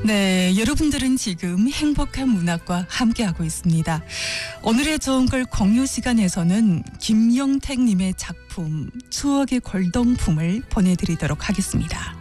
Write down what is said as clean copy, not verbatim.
네, 여러분들은 지금 행복한 문학과 함께하고 있습니다. 오늘의 좋은 걸 공유 시간에서는 김영택님의 작품 추억의 골동품을 보내드리도록 하겠습니다.